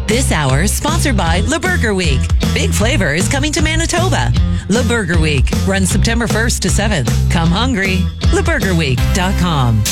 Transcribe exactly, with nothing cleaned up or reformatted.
This hour is sponsored by Le Burger Week. Big Flavor is coming to Manitoba. Le Burger Week runs September first to seventh. Come hungry. le burger week dot com.